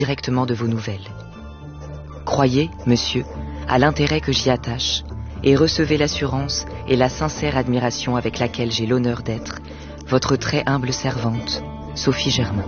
directement de vos nouvelles. Croyez, monsieur, à l'intérêt que j'y attache, et recevez l'assurance et la sincère admiration avec laquelle j'ai l'honneur d'être votre très humble servante, Sophie Germain.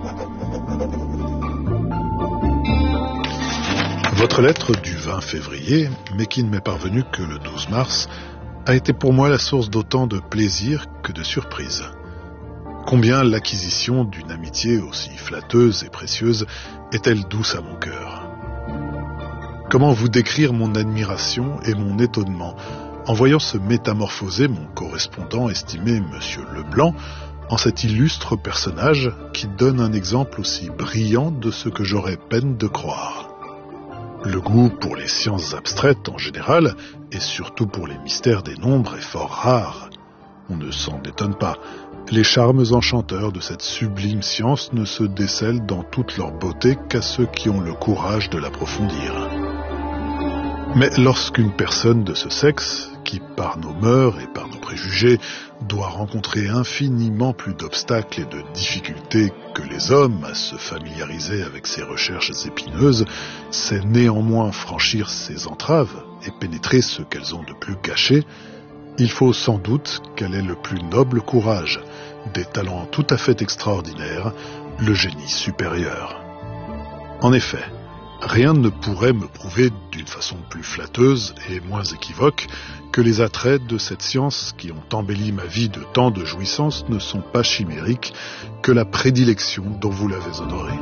Votre lettre du 20 février, mais qui ne m'est parvenue que le 12 mars, a été pour moi la source d'autant de plaisir que de surprise. Combien l'acquisition d'une amitié aussi flatteuse et précieuse est-elle douce à mon cœur. Comment vous décrire mon admiration et mon étonnement en voyant se métamorphoser mon correspondant estimé Monsieur Leblanc en cet illustre personnage qui donne un exemple aussi brillant de ce que j'aurais peine de croire. Le goût pour les sciences abstraites en général, et surtout pour les mystères des nombres, est fort rare. On ne s'en étonne pas. Les charmes enchanteurs de cette sublime science ne se décèlent dans toute leur beauté qu'à ceux qui ont le courage de l'approfondir. Mais lorsqu'une personne de ce sexe, qui par nos mœurs et par nos préjugés doit rencontrer infiniment plus d'obstacles et de difficultés que les hommes à se familiariser avec ces recherches épineuses, sait néanmoins franchir ces entraves et pénétrer ce qu'elles ont de plus caché, il faut sans doute qu'elle ait le plus noble courage, des talents tout à fait extraordinaires, le génie supérieur. En effet, rien ne pourrait me prouver d'une façon plus flatteuse et moins équivoque que les attraits de cette science qui ont embelli ma vie de tant de jouissances ne sont pas chimériques, que la prédilection dont vous l'avez honorée.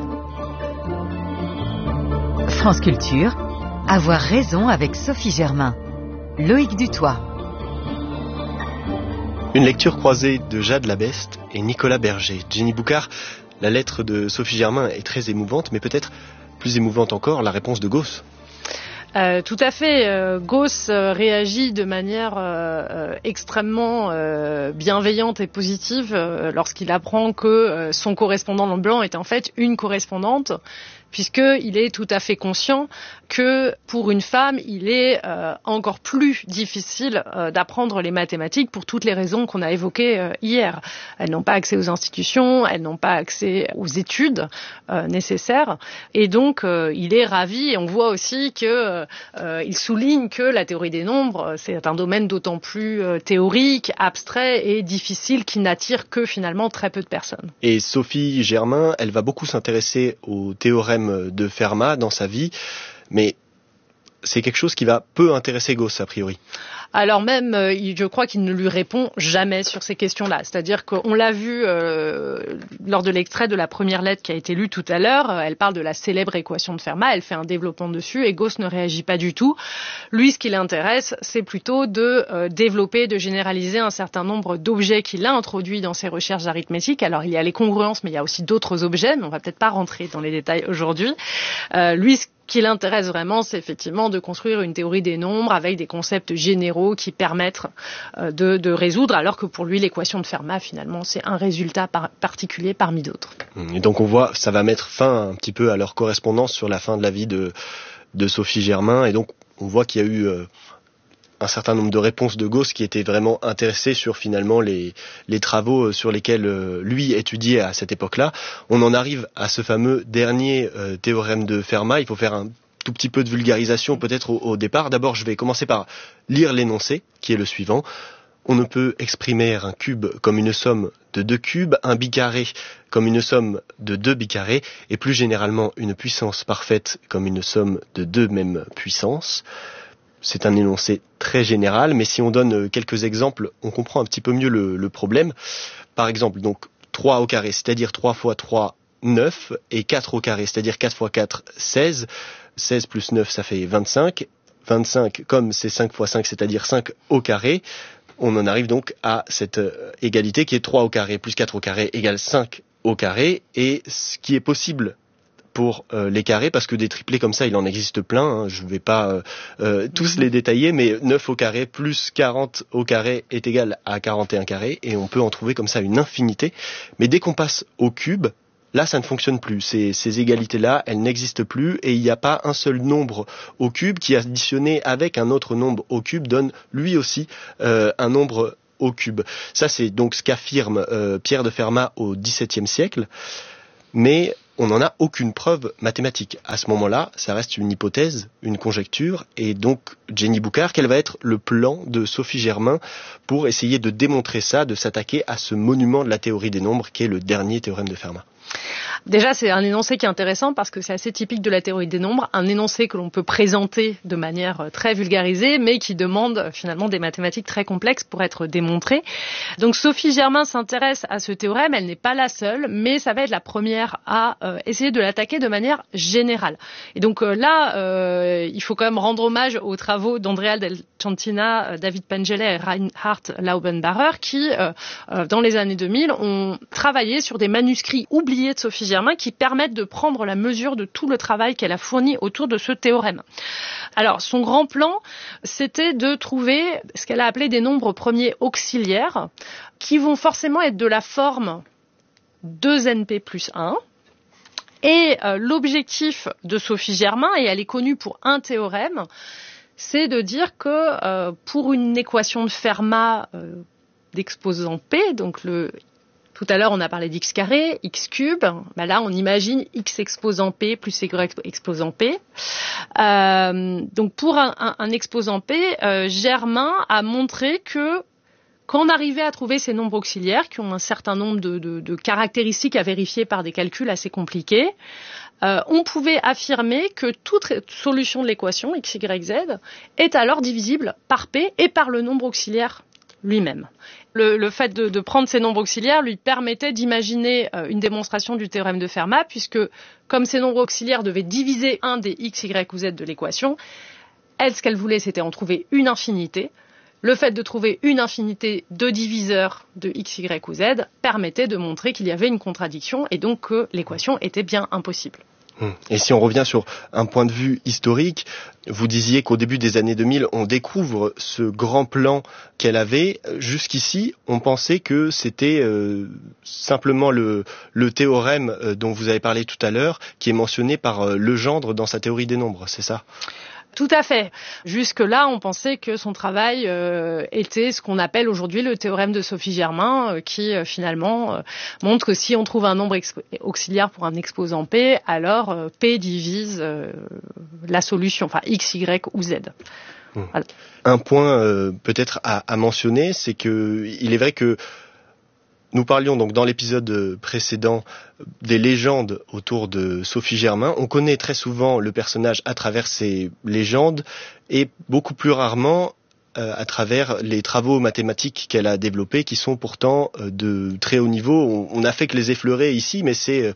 France Culture, avoir raison avec Sophie Germain. Loïc Dutoit. Une lecture croisée de Jade Labeste et Nicolas Berger. Jenny Boucard, la lettre de Sophie Germain est très émouvante, mais peut-être plus émouvante encore la réponse de Gauss. Tout à fait. Gauss réagit de manière extrêmement bienveillante et positive lorsqu'il apprend que son correspondant Leblanc est en fait une correspondante, puisqu'il est tout à fait conscient que pour une femme, il est encore plus difficile d'apprendre les mathématiques pour toutes les raisons qu'on a évoquées hier. Elles n'ont pas accès aux institutions, elles n'ont pas accès aux études nécessaires, et donc il est ravi. Et on voit aussi que il souligne que la théorie des nombres, c'est un domaine d'autant plus théorique, abstrait et difficile qui n'attire que finalement très peu de personnes. Et Sophie Germain, elle va beaucoup s'intéresser au théorème de Fermat dans sa vie, mais c'est quelque chose qui va peu intéresser Gauss a priori. Alors même, je crois qu'il ne lui répond jamais sur ces questions-là. C'est-à-dire qu'on l'a vu lors de l'extrait de la première lettre qui a été lue tout à l'heure. Elle parle de la célèbre équation de Fermat, elle fait un développement dessus et Gauss ne réagit pas du tout. Lui, ce qui l'intéresse, c'est plutôt de développer, de généraliser un certain nombre d'objets qu'il a introduits dans ses recherches arithmétiques. Alors il y a les congruences, mais il y a aussi d'autres objets, mais on va peut-être pas rentrer dans les détails aujourd'hui. Lui, ce qui l'intéresse vraiment, c'est effectivement de construire une théorie des nombres avec des concepts généraux qui permettent de résoudre, alors que pour lui, l'équation de Fermat, finalement, c'est un résultat particulier parmi d'autres. Et donc on voit, ça va mettre fin un petit peu à leur correspondance sur la fin de la vie de Sophie Germain, et donc on voit qu'il y a eu un certain nombre de réponses de Gauss qui étaient vraiment intéressées sur finalement les travaux sur lesquels lui étudiait à cette époque-là. On en arrive à ce fameux dernier théorème de Fermat. Il faut faire un tout petit peu de vulgarisation peut-être au départ. D'abord, je vais commencer par lire l'énoncé, qui est le suivant. On ne peut exprimer un cube comme une somme de 2 cubes, un bicarré comme une somme de 2 bicarrés, et plus généralement une puissance parfaite comme une somme de 2 mêmes puissances. C'est un énoncé très général, mais si on donne quelques exemples, on comprend un petit peu mieux le problème. Par exemple, donc 3 au carré, c'est-à-dire 3 fois 3, 9, et 4 au carré, c'est-à-dire 4 fois 4, 16. 16 plus 9, ça fait 25. 25, comme c'est 5 fois 5, c'est-à-dire 5 au carré, on en arrive donc à cette égalité qui est 3 au carré plus 4 au carré égale 5 au carré, et ce qui est possible pour les carrés, parce que des triplés comme ça, il en existe plein, hein, je ne vais pas tous les détailler, mais 9 au carré plus 40 au carré est égal à 41 carrés, et on peut en trouver comme ça une infinité. Mais dès qu'on passe au cube, là, ça ne fonctionne plus. Ces égalités-là, elles n'existent plus, et il n'y a pas un seul nombre au cube qui, additionné avec un autre nombre au cube, donne lui aussi un nombre au cube. Ça, c'est donc ce qu'affirme Pierre de Fermat au XVIIe siècle, mais on n'en a aucune preuve mathématique. À ce moment-là, ça reste une hypothèse, une conjecture, et donc Jenny Boucard, quel va être le plan de Sophie Germain pour essayer de démontrer ça, de s'attaquer à ce monument de la théorie des nombres qui est le dernier théorème de Fermat? Déjà, c'est un énoncé qui est intéressant parce que c'est assez typique de la théorie des nombres, un énoncé que l'on peut présenter de manière très vulgarisée, mais qui demande finalement des mathématiques très complexes pour être démontré. Donc Sophie Germain s'intéresse à ce théorème, elle n'est pas la seule, mais ça va être la première à essayer de l'attaquer de manière générale. Et donc là, il faut quand même rendre hommage aux travaux d'Andrea Del Centina, David Pengelet et Reinhard Laubenbacher qui, dans les années 2000, ont travaillé sur des manuscrits oubliés de Sophie Germain qui permettent de prendre la mesure de tout le travail qu'elle a fourni autour de ce théorème. Alors, son grand plan, c'était de trouver ce qu'elle a appelé des nombres premiers auxiliaires qui vont forcément être de la forme 2np plus 1. Et l'objectif de Sophie Germain, et elle est connue pour un théorème, c'est de dire que pour une équation de Fermat d'exposant P, donc tout à l'heure, on a parlé d'x carré, x cube. Ben là, on imagine x exposant P plus y exposant P. Donc, pour un exposant P, Germain a montré que quand on arrivait à trouver ces nombres auxiliaires, qui ont un certain nombre de caractéristiques à vérifier par des calculs assez compliqués, on pouvait affirmer que toute solution de l'équation x, y, z est alors divisible par P et par le nombre auxiliaire lui-même. Le fait de prendre ces nombres auxiliaires lui permettait d'imaginer une démonstration du théorème de Fermat, puisque comme ces nombres auxiliaires devaient diviser un des x, y ou z de l'équation, elle, ce qu'elle voulait, c'était en trouver une infinité. Le fait de trouver une infinité de diviseurs de x, y ou z permettait de montrer qu'il y avait une contradiction et donc que l'équation était bien impossible. Et si on revient sur un point de vue historique, vous disiez qu'au début des années 2000, on découvre ce grand plan qu'elle avait. Jusqu'ici, on pensait que c'était simplement le théorème dont vous avez parlé tout à l'heure, qui est mentionné par Legendre dans sa théorie des nombres, c'est ça ? Tout à fait. Jusque-là, on pensait que son travail était ce qu'on appelle aujourd'hui le théorème de Sophie Germain, qui finalement montre que si on trouve un nombre auxiliaire pour un exposant P, alors P divise la solution, enfin X, Y ou Z. Voilà. Un point peut-être à mentionner, c'est que il est vrai que nous parlions donc dans l'épisode précédent des légendes autour de Sophie Germain. On connaît très souvent le personnage à travers ces légendes et beaucoup plus rarement à travers les travaux mathématiques qu'elle a développés, qui sont pourtant de très haut niveau. On n'a fait que les effleurer ici, mais c'est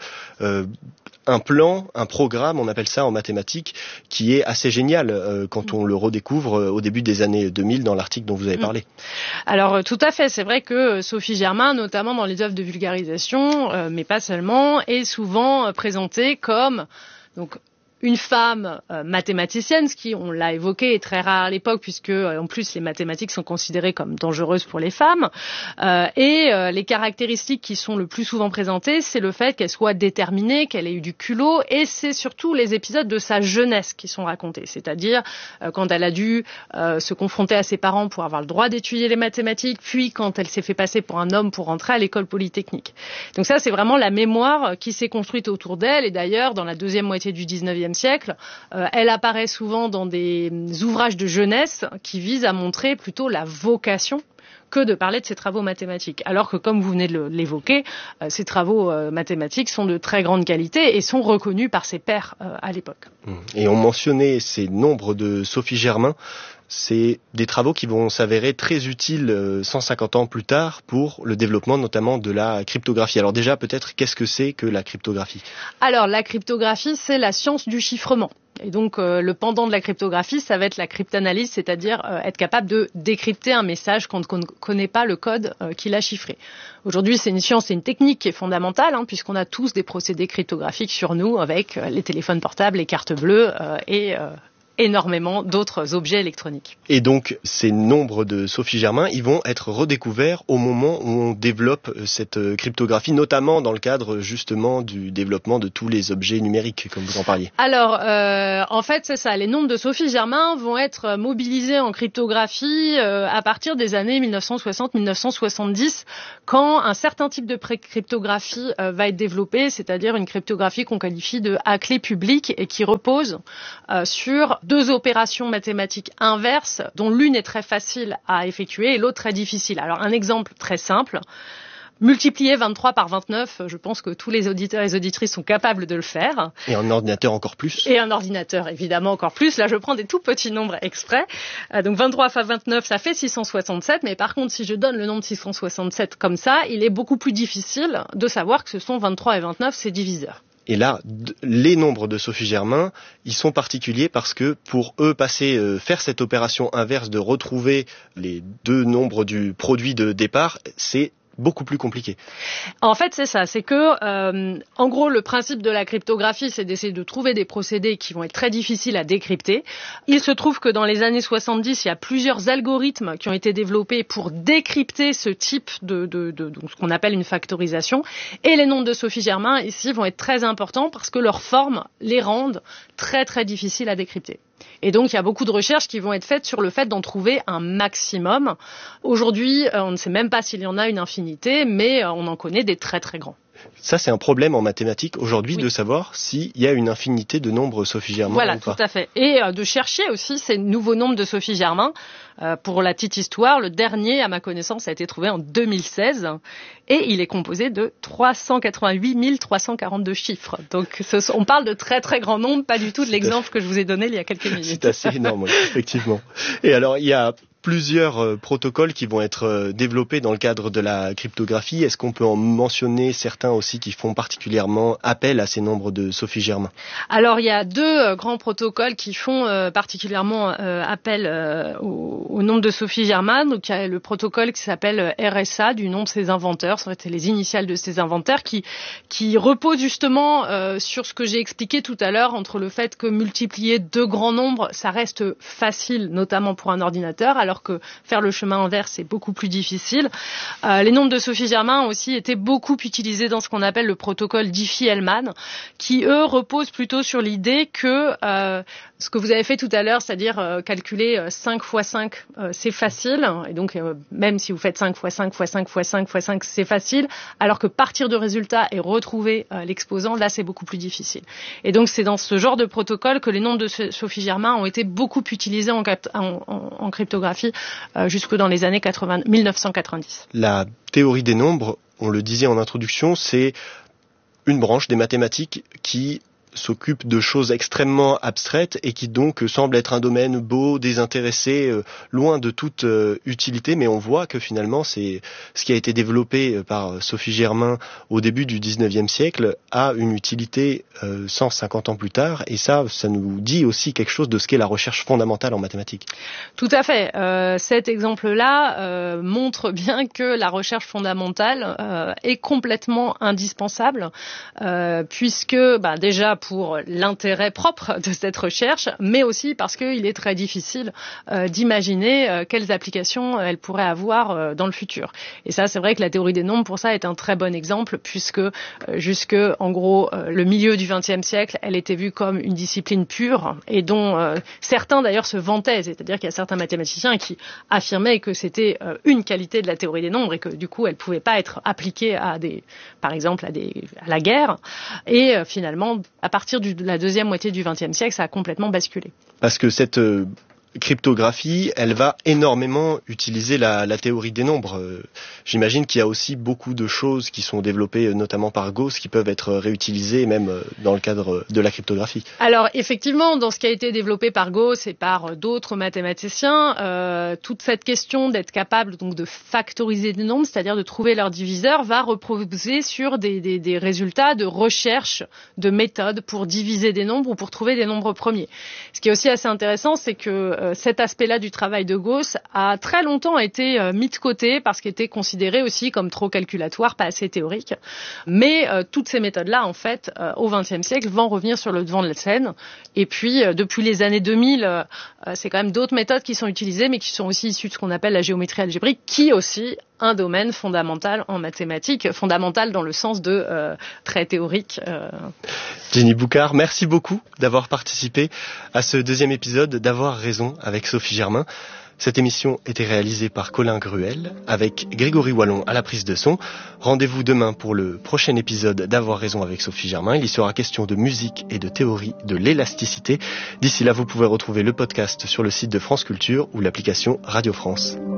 un plan, un programme, on appelle ça en mathématiques, qui est assez génial quand on le redécouvre au début des années 2000 dans l'article dont vous avez parlé. Alors tout à fait, c'est vrai que Sophie Germain, notamment dans les œuvres de vulgarisation, mais pas seulement, est souvent présentée comme donc une femme mathématicienne, ce qui, on l'a évoqué, est très rare à l'époque, puisque en plus les mathématiques sont considérées comme dangereuses pour les femmes. Et les caractéristiques qui sont le plus souvent présentées, c'est le fait qu'elle soit déterminée, qu'elle ait eu du culot, et c'est surtout les épisodes de sa jeunesse qui sont racontés. C'est-à-dire quand elle a dû se confronter à ses parents pour avoir le droit d'étudier les mathématiques, puis quand elle s'est fait passer pour un homme pour entrer à l'école polytechnique. Donc ça, c'est vraiment la mémoire qui s'est construite autour d'elle, et d'ailleurs, dans la deuxième moitié du 19e siècle, elle apparaît souvent dans des ouvrages de jeunesse qui visent à montrer plutôt la vocation que de parler de ses travaux mathématiques. Alors que, comme vous venez de l'évoquer, ces travaux mathématiques sont de très grande qualité et sont reconnus par ses pairs à l'époque. Et on mentionnait ces nombres de Sophie Germain. C'est des travaux qui vont s'avérer très utiles 150 ans plus tard pour le développement notamment de la cryptographie. Alors déjà, peut-être, qu'est-ce que c'est que la cryptographie ? Alors, la cryptographie, c'est la science du chiffrement. Et donc, le pendant de la cryptographie, ça va être la cryptanalyse, c'est-à-dire être capable de décrypter un message quand on ne connaît pas le code qui l'a chiffré. Aujourd'hui, c'est une science, c'est une technique qui est fondamentale, puisqu'on a tous des procédés cryptographiques sur nous avec les téléphones portables, les cartes bleues et énormément d'autres objets électroniques. Et donc, ces nombres de Sophie Germain, ils vont être redécouverts au moment où on développe cette cryptographie, notamment dans le cadre justement du développement de tous les objets numériques, comme vous en parliez. Alors, en fait, c'est ça. Les nombres de Sophie Germain vont être mobilisés en cryptographie à partir des années 1960-1970, quand un certain type de cryptographie va être développé, c'est-à-dire une cryptographie qu'on qualifie de à clé publique et qui repose sur deux opérations mathématiques inverses, dont l'une est très facile à effectuer et l'autre très difficile. Alors, un exemple très simple. Multiplier 23 par 29, je pense que tous les auditeurs et les auditrices sont capables de le faire. Et un ordinateur encore plus. Et un ordinateur, évidemment, encore plus. Là, je prends des tout petits nombres exprès. Donc 23 fois 29, ça fait 667. Mais par contre, si je donne le nombre de 667 comme ça, il est beaucoup plus difficile de savoir que ce sont 23 et 29, ces diviseurs. Et là, les nombres de Sophie Germain, ils sont particuliers parce que pour eux, faire cette opération inverse de retrouver les deux nombres du produit de départ, c'est beaucoup plus compliqué. En fait, c'est ça. C'est que, en gros, le principe de la cryptographie, c'est d'essayer de trouver des procédés qui vont être très difficiles à décrypter. Il se trouve que dans les années 70, il y a plusieurs algorithmes qui ont été développés pour décrypter ce type de ce qu'on appelle une factorisation. Et les nombres de Sophie Germain, ici, vont être très importants parce que leur forme les rendent très, très difficiles à décrypter. Et donc, il y a beaucoup de recherches qui vont être faites sur le fait d'en trouver un maximum. Aujourd'hui, on ne sait même pas s'il y en a une infinité, mais on en connaît des très très grands. Ça, c'est un problème en mathématiques aujourd'hui, oui, de savoir s'il y a une infinité de nombres Sophie Germain. Voilà, ou pas. Tout à fait. Et de chercher aussi ces nouveaux nombres de Sophie Germain. Pour la petite histoire, le dernier, à ma connaissance, a été trouvé en 2016 et il est composé de 388 342 chiffres. Donc, on parle de très très grands nombres, pas du tout de l'exemple que je vous ai donné il y a quelques minutes. C'est assez énorme, oui, effectivement. Et alors, il y a plusieurs protocoles qui vont être développés dans le cadre de la cryptographie. Est-ce qu'on peut en mentionner certains aussi qui font particulièrement appel à ces nombres de Sophie Germain? Alors, il y a deux grands protocoles qui font particulièrement appel au nombre de Sophie Germain. Donc, il y a le protocole qui s'appelle RSA, du nom de ses inventeurs. Ça aurait été les initiales de ses inventeurs, qui repose justement sur ce que j'ai expliqué tout à l'heure, entre le fait que multiplier deux grands nombres, ça reste facile, notamment pour un ordinateur, alors que faire le chemin inverse, c'est beaucoup plus difficile. Les nombres de Sophie Germain ont aussi été beaucoup utilisés dans ce qu'on appelle le protocole Diffie-Hellman, qui, eux, reposent plutôt sur l'idée que ce que vous avez fait tout à l'heure, c'est-à-dire calculer 5 fois 5, c'est facile. Et donc, même si vous faites 5 fois 5 fois 5 fois 5 fois 5, c'est facile. Alors que partir de résultats et retrouver l'exposant, là, c'est beaucoup plus difficile. Et donc, c'est dans ce genre de protocole que les nombres de Sophie Germain ont été beaucoup utilisés en cryptographie jusque dans les années 1990. La théorie des nombres, on le disait en introduction, c'est une branche des mathématiques qui s'occupe de choses extrêmement abstraites et qui donc semble être un domaine beau, désintéressé, loin de toute utilité, mais on voit que finalement c'est ce qui a été développé par Sophie Germain au début du 19e siècle a une utilité 150 ans plus tard, et ça nous dit aussi quelque chose de ce qu'est la recherche fondamentale en mathématiques. Tout à fait. Cet exemple-là montre bien que la recherche fondamentale est complètement indispensable, puisque déjà pour l'intérêt propre de cette recherche, mais aussi parce qu'il est très difficile d'imaginer quelles applications elle pourrait avoir dans le futur. Et ça, c'est vrai que la théorie des nombres, pour ça, est un très bon exemple, puisque jusque, en gros, le milieu du XXe siècle, elle était vue comme une discipline pure, et dont certains, d'ailleurs, se vantaient. C'est-à-dire qu'il y a certains mathématiciens qui affirmaient que c'était une qualité de la théorie des nombres, et que, du coup, elle ne pouvait pas être appliquée par exemple, à la guerre. Et finalement, à partir de la deuxième moitié du XXe siècle, ça a complètement basculé. Parce que cette cryptographie, elle va énormément utiliser la théorie des nombres. J'imagine qu'il y a aussi beaucoup de choses qui sont développées, notamment par Gauss, qui peuvent être réutilisées même dans le cadre de la cryptographie. Alors effectivement, dans ce qui a été développé par Gauss et par d'autres mathématiciens, toute cette question d'être capable donc de factoriser des nombres, c'est-à-dire de trouver leur diviseur, va reposer sur des résultats de recherche de méthodes pour diviser des nombres ou pour trouver des nombres premiers. Ce qui est aussi assez intéressant, c'est que cet aspect-là du travail de Gauss a très longtemps été mis de côté parce qu'il était considéré aussi comme trop calculatoire, pas assez théorique. Mais toutes ces méthodes-là, en fait, au XXe siècle, vont revenir sur le devant de la scène. Et puis, depuis les années 2000, c'est quand même d'autres méthodes qui sont utilisées, mais qui sont aussi issues de ce qu'on appelle la géométrie algébrique, qui est aussi un domaine fondamental en mathématiques, fondamental dans le sens de très théorique. Jenny Boucard, merci beaucoup d'avoir participé à ce deuxième épisode d'Avoir raison avec Sophie Germain. Cette émission était réalisée par Colin Gruel avec Grégory Wallon à la prise de son. Rendez-vous demain pour le prochain épisode d'Avoir raison avec Sophie Germain. Il y sera question de musique et de théorie de l'élasticité. D'ici là, vous pouvez retrouver le podcast sur le site de France Culture ou l'application Radio France.